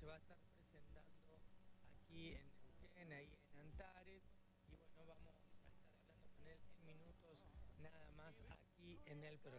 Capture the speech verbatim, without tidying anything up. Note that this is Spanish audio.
se va a estar presentando aquí en Neuquén, ahí en Antares. Y bueno, vamos a estar hablando con él en minutos nada más aquí en el programa.